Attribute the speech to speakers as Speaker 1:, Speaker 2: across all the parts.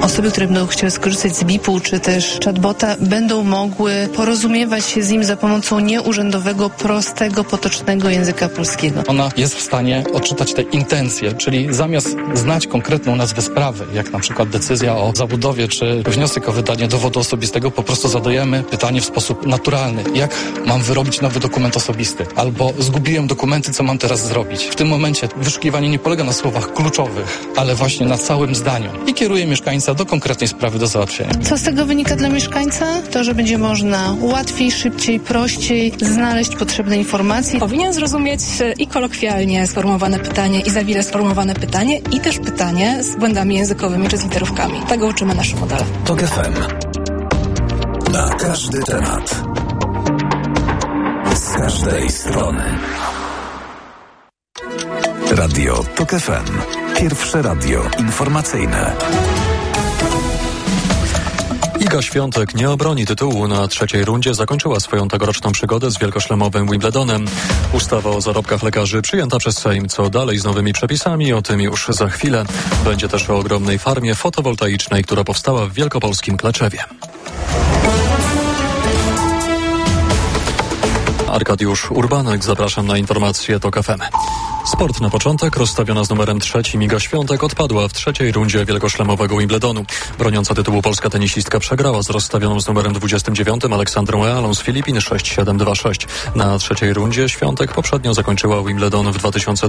Speaker 1: Osoby, które będą chciały skorzystać z BIP-u czy też chatbota, będą mogły porozumiewać się z nim za pomocą nieurzędowego, prostego, potocznego języka polskiego.
Speaker 2: Ona jest w stanie odczytać te intencje, czyli zamiast znać konkretną nazwę sprawy, jak na przykład decyzja o zabudowie czy wniosek o wydanie dowodu osobistego, po prostu zadajemy pytanie w sposób naturalny. Jak mam wyrobić nowy dokument osobisty? Albo zgubiłem dokumenty, co mam teraz zrobić? W tym momencie wyszukiwanie nie polega na słowach kluczowych, ale właśnie na całym zdaniu i kieruje mieszkańca do konkretnej sprawy do załatwienia.
Speaker 1: Co z tego wynika dla mieszkańca? To, że będzie można łatwiej, szybciej, prościej znaleźć potrzebne informacje.
Speaker 3: Powinien zrozumieć i kolokwialnie sformułowane pytanie, i zawile sformułowane pytanie, i też pytanie z błędami językowymi czy z literówkami. Tego uczymy nasze modele.
Speaker 4: TOK FM. Na każdy temat. Z każdej strony. Radio TOK FM. Pierwsze radio informacyjne.
Speaker 5: Iga Świątek nie obroni tytułu. Na trzeciej rundzie zakończyła swoją tegoroczną przygodę z wielkoszlemowym Wimbledonem. Ustawa o zarobkach lekarzy przyjęta przez Sejm. Co dalej z nowymi przepisami? O tym już za chwilę. Będzie też o ogromnej farmie fotowoltaicznej, która powstała w wielkopolskim Kleczewie. Arkadiusz Urbanek, zapraszam na informacje TOK FM. Sport na początek. Rozstawiona z numerem 3 Iga Świątek odpadła w trzeciej rundzie wielkoszlemowego Wimbledonu. Broniąca tytułu polska tenisistka przegrała z rozstawioną z numerem 29 Aleksandrą Ealą z Filipin 6-7-2-6. Na trzeciej rundzie Świątek poprzednio zakończyła Wimbledon w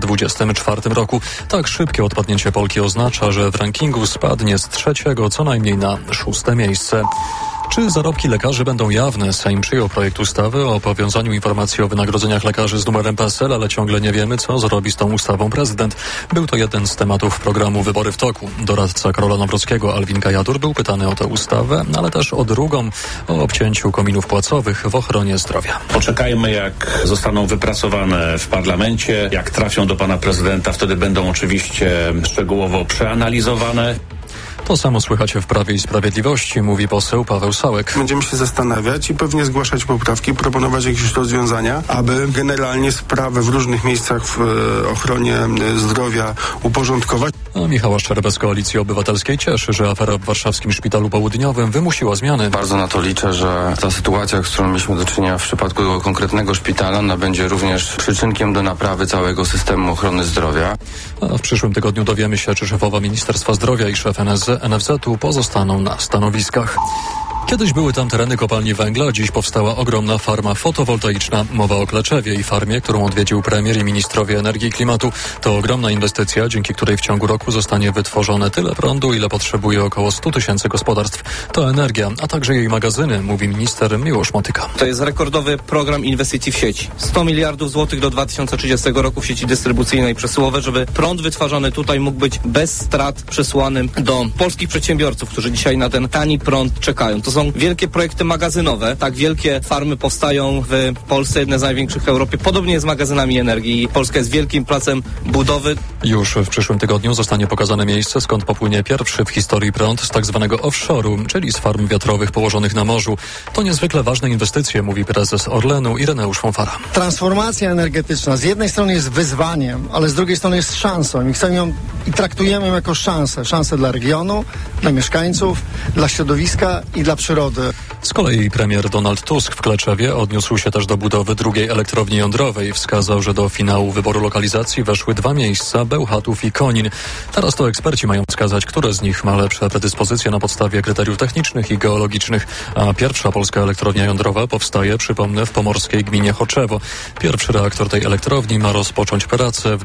Speaker 5: 2024 roku. Tak szybkie odpadnięcie Polki oznacza, że w rankingu spadnie z trzeciego co najmniej na 6. miejsce. Czy zarobki lekarzy będą jawne? Sejm przyjął projekt ustawy o powiązaniu informacji o wynagrodzeniach lekarzy z numerem PESEL, ale ciągle nie wiemy, co zrobi z tą ustawą prezydent. Był to jeden z tematów programu Wybory w toku. Doradca Karola Nawrockiego Alwin Gajadur był pytany o tę ustawę, ale też o drugą, o obcięciu kominów płacowych w ochronie zdrowia.
Speaker 6: Poczekajmy, jak zostaną wypracowane w parlamencie, jak trafią do pana prezydenta, wtedy będą oczywiście szczegółowo przeanalizowane.
Speaker 5: To samo słychać w Prawie i Sprawiedliwości, mówi poseł Paweł Sałek.
Speaker 7: Będziemy się zastanawiać i pewnie zgłaszać poprawki, proponować jakieś rozwiązania, aby generalnie sprawy w różnych miejscach w ochronie zdrowia uporządkować.
Speaker 5: A Michała Szczerbę z Koalicji Obywatelskiej cieszy, że afera w warszawskim Szpitalu Południowym wymusiła zmiany.
Speaker 8: Bardzo na to liczę, że ta sytuacja, z którą mieliśmy do czynienia w przypadku tego konkretnego szpitala, ona będzie również przyczynkiem do naprawy całego systemu ochrony zdrowia.
Speaker 5: A w przyszłym tygodniu dowiemy się, czy szefowa Ministerstwa Zdrowia i szef NFZ-u pozostaną na stanowiskach. Kiedyś były tam tereny kopalni węgla, dziś powstała ogromna farma fotowoltaiczna. Mowa o Kleczewie i farmie, którą odwiedził premier i ministrowie energii i klimatu. To ogromna inwestycja, dzięki której w ciągu roku zostanie wytworzone tyle prądu, ile potrzebuje około 100 000 gospodarstw. To energia, a także jej magazyny, mówi minister Miłosz Motyka.
Speaker 9: To jest rekordowy program inwestycji w sieci. 100 miliardów złotych do 2030 roku w sieci dystrybucyjnej i przesyłowe, żeby prąd wytwarzany tutaj mógł być bez strat przesłanym do polskich przedsiębiorców, którzy dzisiaj na ten tani prąd czekają. To są wielkie projekty magazynowe. Tak wielkie farmy powstają w Polsce, jedne z największych w Europie. Podobnie jest z magazynami energii. Polska jest wielkim placem budowy.
Speaker 5: Już w przyszłym tygodniu zostanie pokazane miejsce, skąd popłynie pierwszy w historii prąd z tak zwanego offshore'u, czyli z farm wiatrowych położonych na morzu. To niezwykle ważne inwestycje, mówi prezes Orlenu Ireneusz Fonfara.
Speaker 10: Transformacja energetyczna z jednej strony jest wyzwaniem, ale z drugiej strony jest szansą i chcemy ją i traktujemy ją jako szansę. Szansę dla regionu, dla mieszkańców, dla środowiska i dla przyrody.
Speaker 5: Z kolei premier Donald Tusk w Kleczewie odniósł się też do budowy drugiej elektrowni jądrowej. Wskazał, że do finału wyboru lokalizacji weszły 2 miejsca, Bełchatów i Konin. Teraz to eksperci mają wskazać, które z nich ma lepsze predyspozycje na podstawie kryteriów technicznych i geologicznych. A pierwsza polska elektrownia jądrowa powstaje, przypomnę, w pomorskiej gminie Choczewo. Pierwszy reaktor tej elektrowni ma rozpocząć pracę w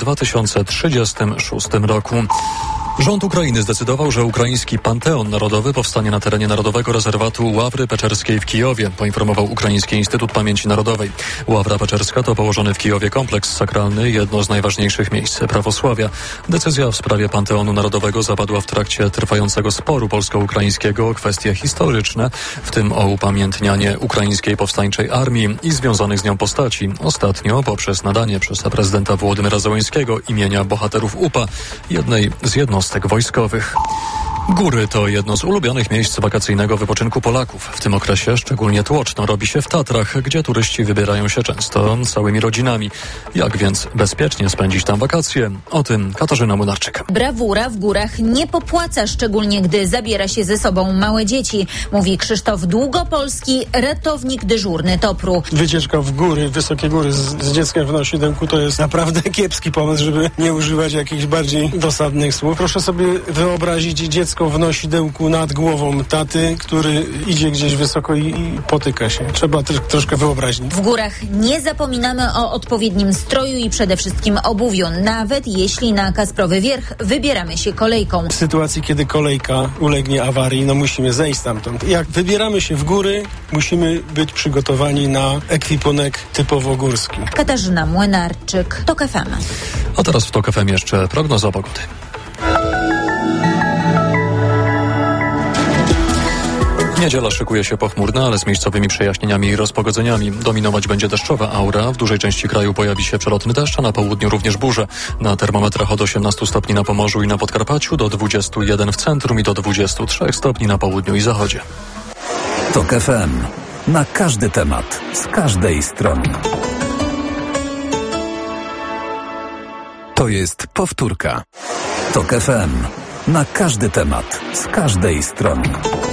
Speaker 5: 2036 roku. Rząd Ukrainy zdecydował, że ukraiński Panteon Narodowy powstanie na terenie Narodowego Rezerwatu Ławry Peczerskiej w Kijowie, poinformował Ukraiński Instytut Pamięci Narodowej. Ławra Peczerska to położony w Kijowie kompleks sakralny, jedno z najważniejszych miejsc prawosławia. Decyzja w sprawie Panteonu Narodowego zapadła w trakcie trwającego sporu polsko-ukraińskiego o kwestie historyczne, w tym o upamiętnianie ukraińskiej powstańczej armii i związanych z nią postaci. Ostatnio poprzez nadanie przez prezydenta Wołodymyra Zełenskiego imienia bohaterów UPA, jednej z jednostek wojskowych. Góry to jedno z ulubionych miejsc wakacyjnego wypoczynku Polaków. W tym okresie szczególnie tłoczno robi się w Tatrach, gdzie turyści wybierają się często całymi rodzinami. Jak więc bezpiecznie spędzić tam wakacje? O tym Katarzyna Młynarczyk.
Speaker 11: Brawura w górach nie popłaca, szczególnie gdy zabiera się ze sobą małe dzieci, mówi Krzysztof Długopolski, ratownik dyżurny TOPR-u.
Speaker 12: Wycieczka w góry, wysokie góry z dzieckiem w nosidełku to jest naprawdę kiepski pomysł, żeby nie używać jakichś bardziej dosadnych słów. Proszę sobie wyobrazić dziecko w nosidełku nad głową taty, który idzie gdzieś wysoko i potyka się. Trzeba troszkę wyobraźni.
Speaker 11: W górach nie zapominamy o odpowiednim stroju i przede wszystkim obuwiu, nawet jeśli na Kasprowy Wierch wybieramy się kolejką.
Speaker 12: W sytuacji, kiedy kolejka ulegnie awarii, musimy zejść stamtąd. Jak wybieramy się w góry, musimy być przygotowani na ekwipunek typowo górski.
Speaker 11: Katarzyna Młynarczyk, TOK FM.
Speaker 5: A teraz w TOK FM jeszcze prognoza pogody. Niedziela szykuje się pochmurna, ale z miejscowymi przejaśnieniami i rozpogodzeniami. Dominować będzie deszczowa aura. W dużej części kraju pojawi się przelotny deszcz, a na południu również burze. Na termometrach od 18 stopni na Pomorzu i na Podkarpaciu, do 21 w centrum i do 23 stopni na południu i zachodzie.
Speaker 4: TOK FM. Na każdy temat, z każdej strony. To jest powtórka. TOK FM. Na każdy temat, z każdej strony.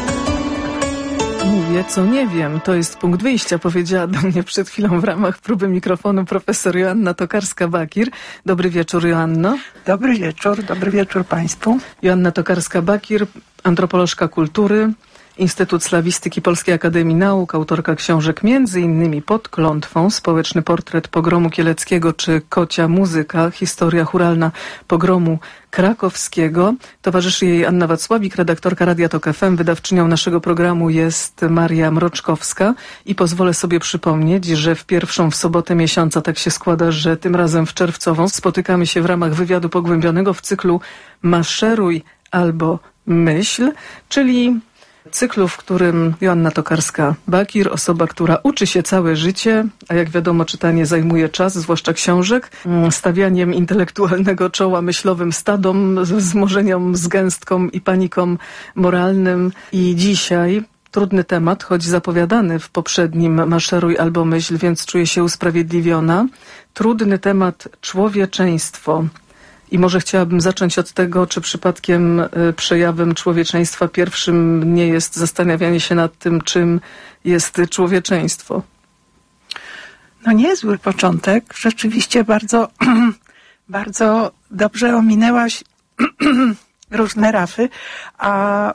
Speaker 13: Mówię, co nie wiem. To jest punkt wyjścia, powiedziała do mnie przed chwilą w ramach próby mikrofonu profesor Joanna Tokarska-Bakir. Dobry wieczór, Joanno.
Speaker 14: Dobry wieczór Państwu.
Speaker 13: Joanna Tokarska-Bakir, antropolożka kultury, Instytut Slawistyki Polskiej Akademii Nauk, autorka książek m.in. Pod klątwą, Społeczny portret pogromu kieleckiego czy Kocia muzyka, historia chóralna pogromu krakowskiego. Towarzyszy jej Anna Wacławik, redaktorka Radia TOK FM. Wydawczynią naszego programu jest Maria Mroczkowska i pozwolę sobie przypomnieć, że w pierwszą w sobotę miesiąca tak się składa, że tym razem w czerwcową spotykamy się w ramach wywiadu pogłębionego w cyklu Maszeruj albo myśl, czyli cyklu, w którym Joanna Tokarska-Bakir, osoba, która uczy się całe życie, a jak wiadomo czytanie zajmuje czas, zwłaszcza książek, stawianiem intelektualnego czoła myślowym stadom, wzmożeniom z gęstką i paniką moralnym. I dzisiaj trudny temat, choć zapowiadany w poprzednim Maszeruj albo myśl, więc czuję się usprawiedliwiona. Trudny temat człowieczeństwo. I może chciałabym zacząć od tego, czy przypadkiem przejawem człowieczeństwa pierwszym nie jest zastanawianie się nad tym, czym jest człowieczeństwo.
Speaker 14: No niezły początek. Rzeczywiście bardzo, bardzo dobrze ominęłaś różne rafy, a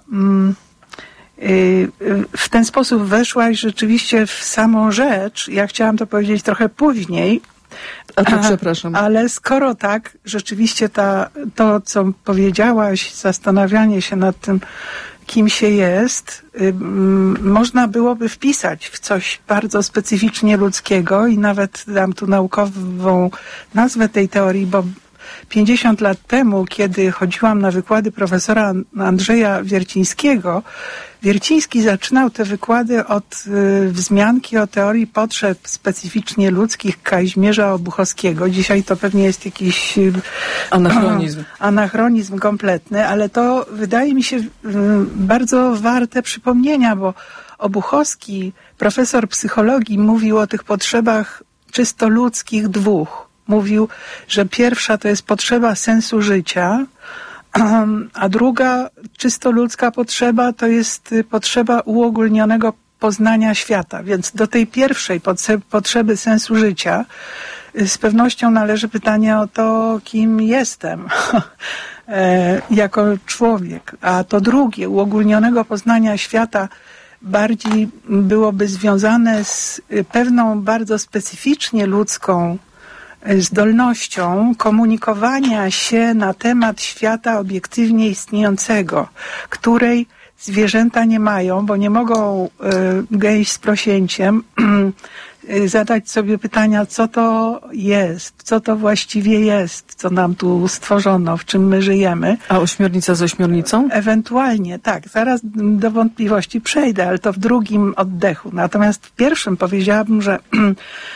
Speaker 14: w ten sposób weszłaś rzeczywiście w samą rzecz. Ja chciałam to powiedzieć trochę później.
Speaker 13: A to przepraszam.
Speaker 14: Ale skoro tak, rzeczywiście to, co powiedziałaś, zastanawianie się nad tym, kim się jest, można byłoby wpisać w coś bardzo specyficznie ludzkiego i nawet dam tu naukową nazwę tej teorii, bo 50 lat temu, kiedy chodziłam na wykłady profesora Andrzeja Wiercińskiego, Wierciński zaczynał te wykłady od wzmianki o teorii potrzeb specyficznie ludzkich Kazimierza Obuchowskiego. Dzisiaj to pewnie jest jakiś anachronizm kompletny, ale to wydaje mi się bardzo warte przypomnienia, bo Obuchowski, profesor psychologii, mówił o tych potrzebach czysto ludzkich dwóch. Mówił, że pierwsza to jest potrzeba sensu życia, a druga czysto ludzka potrzeba to jest potrzeba uogólnionego poznania świata. Więc do tej pierwszej potrzeby sensu życia z pewnością należy pytanie o to, kim jestem jako człowiek. A to drugie, uogólnionego poznania świata, bardziej byłoby związane z pewną bardzo specyficznie ludzką zdolnością komunikowania się na temat świata obiektywnie istniejącego, której zwierzęta nie mają, bo nie mogą gęś z prosięciem zadać sobie pytania, co to jest, co to właściwie jest, co nam tu stworzono, w czym my żyjemy.
Speaker 13: A ośmiornica z ośmiornicą?
Speaker 14: Ewentualnie, tak. Zaraz do wątpliwości przejdę, ale to w drugim oddechu. Natomiast w pierwszym powiedziałabym, że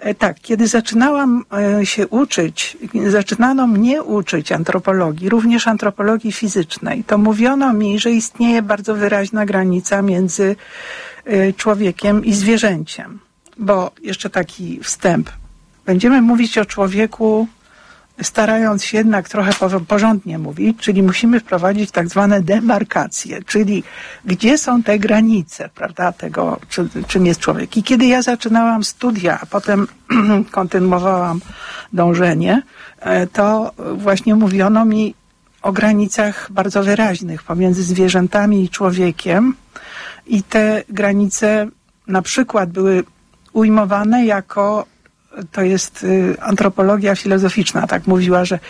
Speaker 14: Tak, kiedy zaczynałam się uczyć, zaczynano mnie uczyć antropologii, również antropologii fizycznej, to mówiono mi, że istnieje bardzo wyraźna granica między człowiekiem i zwierzęciem. Bo jeszcze taki wstęp. Będziemy mówić o człowieku, starając się jednak trochę porządnie mówić, czyli musimy wprowadzić tak zwane demarkacje, czyli gdzie są te granice, prawda, tego, czym jest człowiek. I kiedy ja zaczynałam studia, a potem kontynuowałam dążenie, to właśnie mówiono mi o granicach bardzo wyraźnych pomiędzy zwierzętami i człowiekiem i te granice na przykład były ujmowane jako, to jest antropologia filozoficzna, tak mówiła, że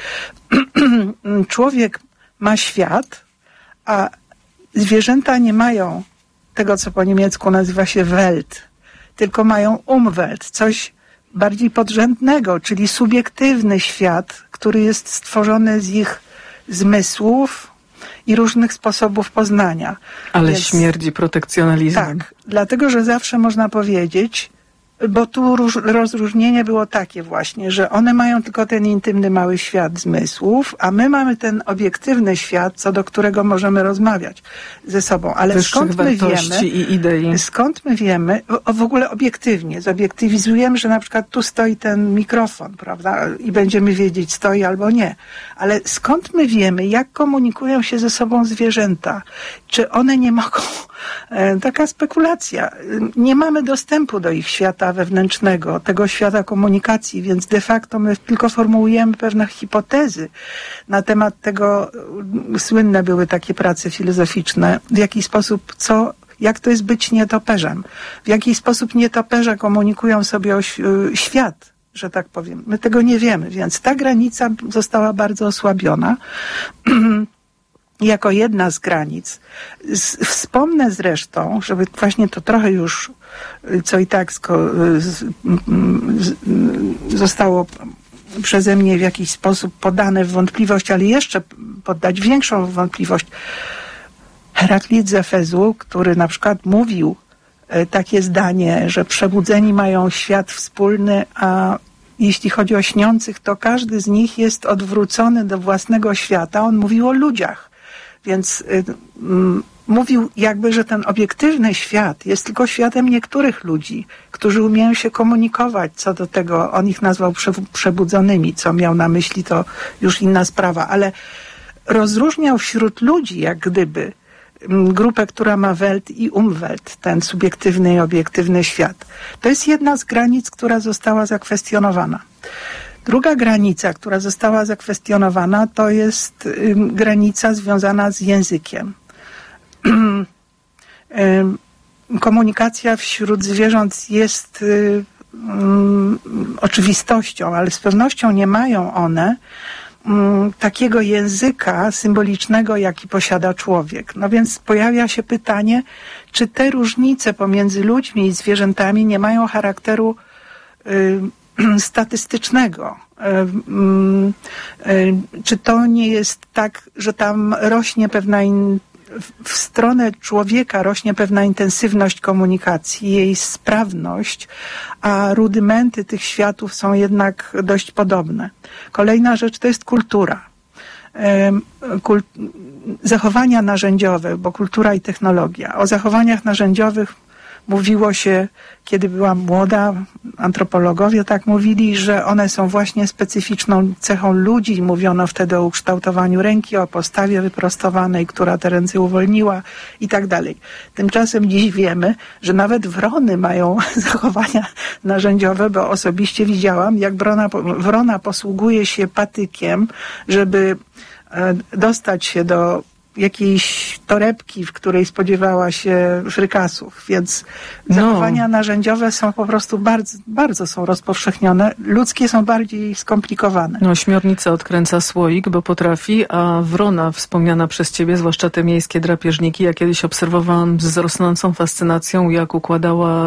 Speaker 14: człowiek ma świat, a zwierzęta nie mają tego, co po niemiecku nazywa się Welt, tylko mają Umwelt, coś bardziej podrzędnego, czyli subiektywny świat, który jest stworzony z ich zmysłów i różnych sposobów poznania.
Speaker 13: Ale więc śmierdzi protekcjonalizmem.
Speaker 14: Tak, dlatego, że zawsze można powiedzieć, bo tu rozróżnienie było takie właśnie, że one mają tylko ten intymny mały świat zmysłów, a my mamy ten obiektywny świat, co do którego możemy rozmawiać ze sobą. Ale skąd my wiemy,
Speaker 13: i idei.
Speaker 14: Skąd my wiemy, w ogóle obiektywnie, zobiektywizujemy, że na przykład tu stoi ten mikrofon, prawda, i będziemy wiedzieć, stoi albo nie. Ale skąd my wiemy, jak komunikują się ze sobą zwierzęta? Czy one nie mogą... Taka spekulacja. Nie mamy dostępu do ich świata wewnętrznego, tego świata komunikacji, więc de facto my tylko formułujemy pewne hipotezy na temat tego. Słynne były takie prace filozoficzne, w jaki sposób, jak to jest być nietoperzem, w jaki sposób nietoperze komunikują sobie świat, że tak powiem. My tego nie wiemy, więc ta granica została bardzo osłabiona. Jako jedna z granic. Wspomnę zresztą, żeby właśnie to trochę już, co i tak zostało przeze mnie w jakiś sposób podane w wątpliwość, ale jeszcze poddać większą wątpliwość. Heraklit z Efezu, który na przykład mówił takie zdanie, że przebudzeni mają świat wspólny, a jeśli chodzi o śniących, to każdy z nich jest odwrócony do własnego świata. On mówił o ludziach. Więc mówił jakby, że ten obiektywny świat jest tylko światem niektórych ludzi, którzy umieją się komunikować co do tego. On ich nazwał przebudzonymi, co miał na myśli, to już inna sprawa, ale rozróżniał wśród ludzi jak gdyby grupę, która ma Welt i Umwelt, ten subiektywny i obiektywny świat. To jest jedna z granic, która została zakwestionowana. Druga granica, która została zakwestionowana, to jest granica związana z językiem. Komunikacja wśród zwierząt jest oczywistością, ale z pewnością nie mają one takiego języka symbolicznego, jaki posiada człowiek. No więc pojawia się pytanie, czy te różnice pomiędzy ludźmi i zwierzętami nie mają charakteru statystycznego. Czy to nie jest tak, że tam rośnie w stronę człowieka rośnie pewna intensywność komunikacji, jej sprawność, a rudymenty tych światów są jednak dość podobne. Kolejna rzecz to jest kultura. Zachowania narzędziowe, bo kultura i technologia. O zachowaniach narzędziowych mówiło się, kiedy byłam młoda, antropologowie tak mówili, że one są właśnie specyficzną cechą ludzi. Mówiono wtedy o ukształtowaniu ręki, o postawie wyprostowanej, która te ręce uwolniła i tak dalej. Tymczasem dziś wiemy, że nawet wrony mają zachowania narzędziowe, bo osobiście widziałam, jak wrona posługuje się patykiem, żeby dostać się do jakiejś torebki, w której spodziewała się frykasów, więc zachowania narzędziowe są po prostu bardzo są rozpowszechnione. Ludzkie są bardziej skomplikowane.
Speaker 13: Ośmiornica odkręca słoik, bo potrafi, a wrona wspomniana przez ciebie, zwłaszcza te miejskie drapieżniki, ja kiedyś obserwowałam z rosnącą fascynacją, jak układała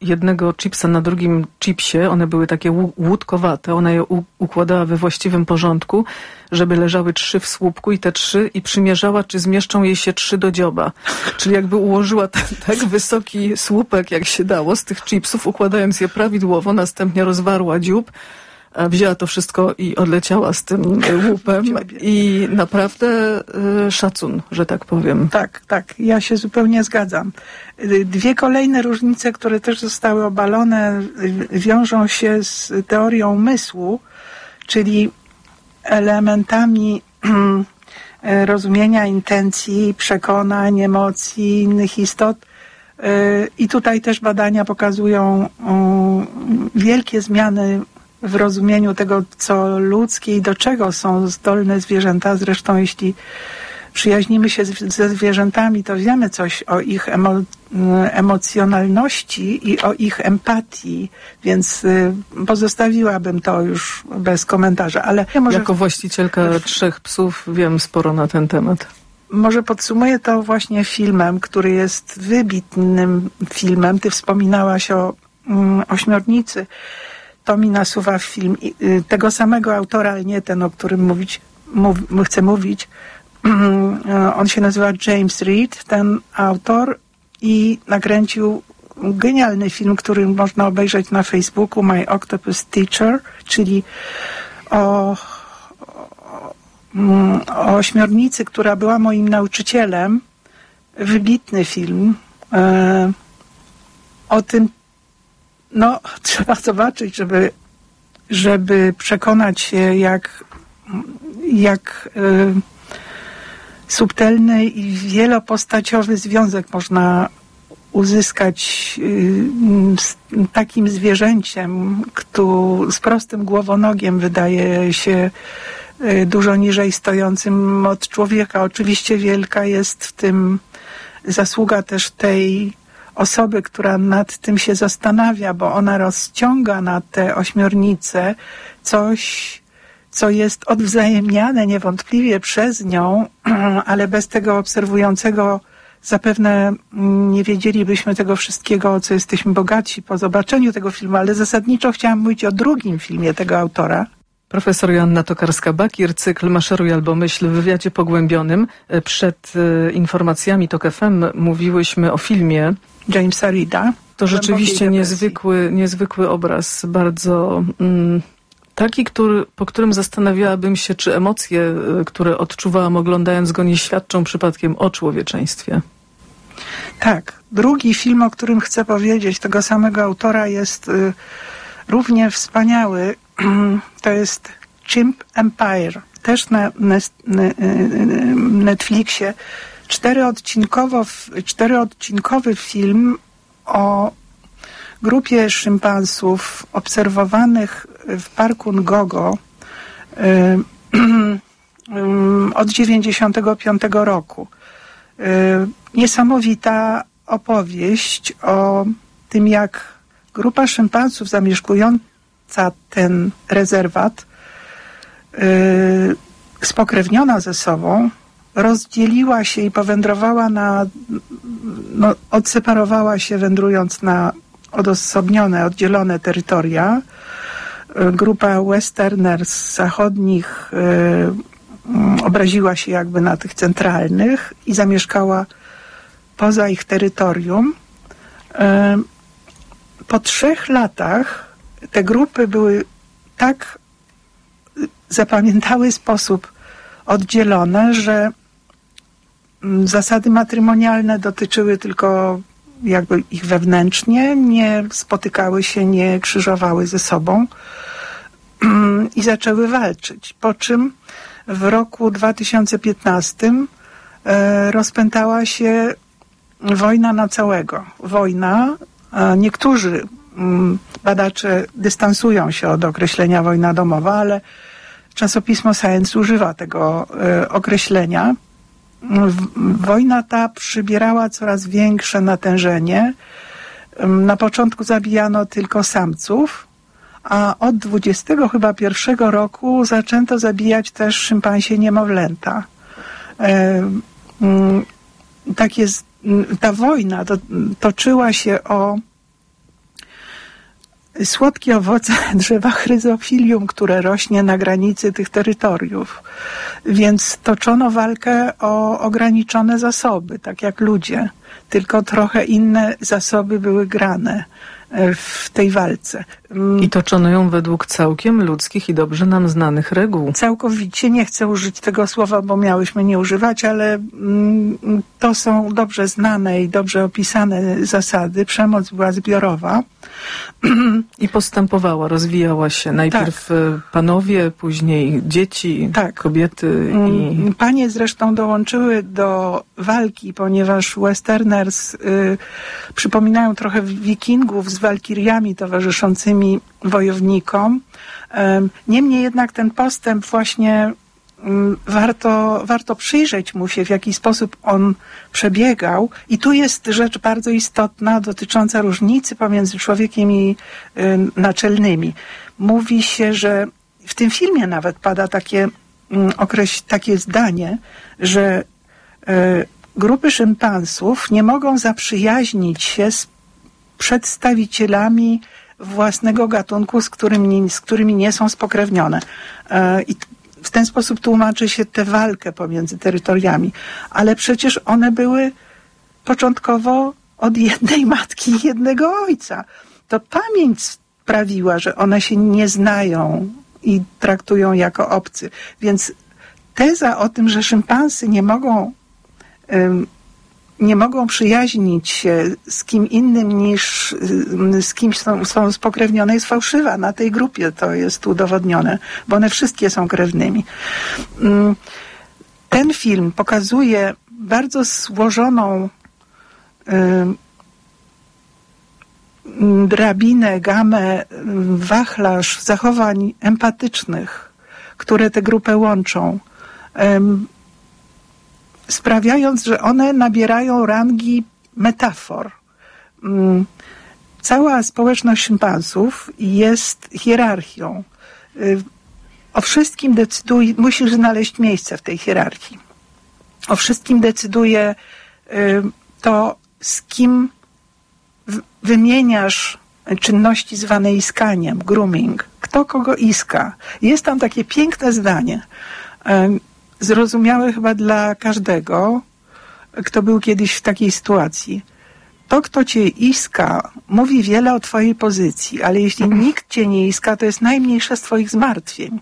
Speaker 13: jednego chipsa na drugim chipsie, one były takie łódkowate, ona je układała we właściwym porządku, żeby leżały 3 w słupku i te 3 i przymierzała, czy zmieszczą jej się 3 do dzioba. Czyli jakby ułożyła tak wysoki słupek, jak się dało, z tych chipsów, układając je prawidłowo, następnie rozwarła dziób, wzięła to wszystko i odleciała z tym łupem i naprawdę szacun, że tak powiem.
Speaker 14: Tak, ja się zupełnie zgadzam. 2 kolejne różnice, które też zostały obalone, wiążą się z teorią umysłu, czyli elementami rozumienia intencji, przekonań, emocji, innych istot. I tutaj też badania pokazują wielkie zmiany w rozumieniu tego, co ludzkie i do czego są zdolne zwierzęta. Zresztą jeśli przyjaźnimy się ze zwierzętami, to wiemy coś o ich emocjonalności i o ich empatii, więc pozostawiłabym to już bez komentarza. Ale może
Speaker 13: jako właścicielka 3 psów wiem sporo na ten temat.
Speaker 14: Może podsumuję to właśnie filmem, który jest wybitnym filmem. Ty wspominałaś o Ośmiornicy. To mi nasuwa film tego samego autora, ale nie ten, o którym chcę mówić. On się nazywa James Reed, ten autor, i nakręcił genialny film, który można obejrzeć na Facebooku, My Octopus Teacher, czyli o ośmiornicy, która była moim nauczycielem. Wybitny film. O tym trzeba zobaczyć, żeby przekonać się, jak subtelny i wielopostaciowy związek można uzyskać z takim zwierzęciem, z prostym głowonogiem, wydaje się dużo niżej stojącym od człowieka. Oczywiście wielka jest w tym zasługa też tej osoby, która nad tym się zastanawia, bo ona rozciąga na te ośmiornice coś, co jest odwzajemniane niewątpliwie przez nią, ale bez tego obserwującego zapewne nie wiedzielibyśmy tego wszystkiego, o co jesteśmy bogaci po zobaczeniu tego filmu, ale zasadniczo chciałam mówić o drugim filmie tego autora.
Speaker 13: Profesor Joanna Tokarska-Bakir, cykl Maszeruj albo myśl w wywiadzie pogłębionym. Przed informacjami TOK FM mówiłyśmy o filmie
Speaker 14: Jamesa Reeda.
Speaker 13: To rzeczywiście niezwykły obraz, bardzo taki, po którym zastanawiałabym się, czy emocje, które odczuwałam oglądając go, nie świadczą przypadkiem o człowieczeństwie.
Speaker 14: Tak. Drugi film, o którym chcę powiedzieć, tego samego autora, jest równie wspaniały. To jest Chimp Empire. Też na Netflixie. 4-odcinkowy film o grupie szympansów obserwowanych w parku Ngogo od 1995 roku. Niesamowita opowieść o tym, jak grupa szympansów zamieszkująca ten rezerwat, spokrewniona ze sobą, rozdzieliła się i powędrowała odseparowała się, wędrując na odosobnione, oddzielone terytoria. Grupa westerners zachodnich obraziła się jakby na tych centralnych i zamieszkała poza ich terytorium. Po 3 latach te grupy były tak zapamiętały sposób oddzielone, że zasady matrymonialne dotyczyły tylko jakby ich wewnętrznie, nie spotykały się, nie krzyżowały ze sobą i zaczęły walczyć. Po czym w roku 2015 rozpętała się wojna na całego. Niektórzy badacze dystansują się od określenia wojna domowa, ale czasopismo Science używa tego określenia. Wojna ta przybierała coraz większe natężenie. Na początku zabijano tylko samców, a od 21 roku zaczęto zabijać też szympansie niemowlęta. Ta wojna toczyła się o słodkie owoce drzewa chryzofilium, które rośnie na granicy tych terytoriów. Więc toczono walkę o ograniczone zasoby, tak jak ludzie. Tylko trochę inne zasoby były grane w tej walce.
Speaker 13: I toczono ją według całkiem ludzkich i dobrze nam znanych reguł.
Speaker 14: Całkowicie nie chcę użyć tego słowa, bo miałyśmy nie używać, ale to są dobrze znane i dobrze opisane zasady. Przemoc była zbiorowa.
Speaker 13: I postępowała, rozwijała się. Najpierw panowie, później dzieci, kobiety.
Speaker 14: Panie zresztą dołączyły do walki, ponieważ westerners przypominają trochę wikingów z walkiriami towarzyszącymi wojownikom. Niemniej jednak ten postęp właśnie warto przyjrzeć mu się, w jaki sposób on przebiegał. I tu jest rzecz bardzo istotna dotycząca różnicy pomiędzy człowiekiem i naczelnymi. Mówi się, że w tym filmie nawet pada takie zdanie, że grupy szympansów nie mogą zaprzyjaźnić się z przedstawicielami własnego gatunku, z którymi nie są spokrewnione. I w ten sposób tłumaczy się tę walkę pomiędzy terytoriami. Ale przecież one były początkowo od jednej matki i jednego ojca. To pamięć sprawiła, że one się nie znają i traktują jako obcy. Więc teza o tym, że szympansy nie mogą przyjaźnić się z kim innym niż z kimś są spokrewnione, jest fałszywa. Na tej grupie to jest udowodnione, bo one wszystkie są krewnymi. Ten film pokazuje bardzo złożoną drabinę, gamę, wachlarz zachowań empatycznych, które tę grupę łączą, sprawiając, że one nabierają rangi metafor. Cała społeczność szympansów jest hierarchią. O wszystkim musisz znaleźć miejsce w tej hierarchii. O wszystkim decyduje to, z kim wymieniasz czynności zwane iskaniem, grooming. Kto kogo iska. Jest tam takie piękne zdanie, zrozumiałe chyba dla każdego, kto był kiedyś w takiej sytuacji. To, kto cię iska, mówi wiele o twojej pozycji, ale jeśli nikt cię nie iska, to jest najmniejsze z twoich zmartwień.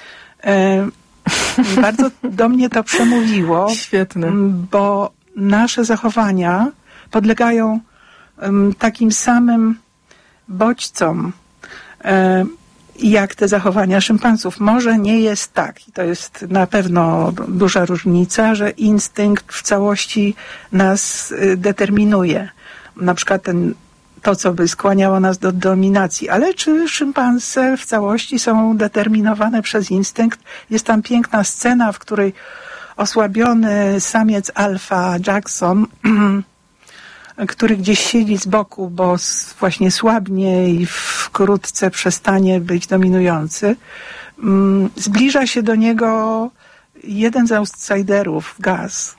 Speaker 14: Bardzo do mnie to przemówiło.
Speaker 13: Świetne.
Speaker 14: Bo nasze zachowania podlegają takim samym bodźcom, jak te zachowania szympansów. Może nie jest tak, i to jest na pewno duża różnica, że instynkt w całości nas determinuje. Na przykład to, co by skłaniało nas do dominacji. Ale czy szympanse w całości są determinowane przez instynkt? Jest tam piękna scena, w której osłabiony samiec alfa Jackson, który gdzieś siedzi z boku, bo właśnie słabnie i wkrótce przestanie być dominujący, zbliża się do niego jeden z outsiderów, Gaz.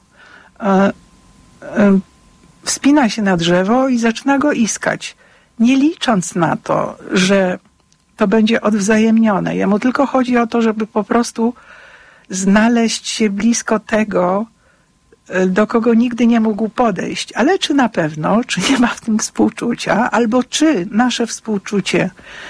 Speaker 14: Wspina się na drzewo i zaczyna go iskać, nie licząc na to, że to będzie odwzajemnione. Jemu tylko chodzi o to, żeby po prostu znaleźć się blisko tego, do kogo nigdy nie mógł podejść. Ale czy na pewno, czy nie ma w tym współczucia, albo czy nasze współczucie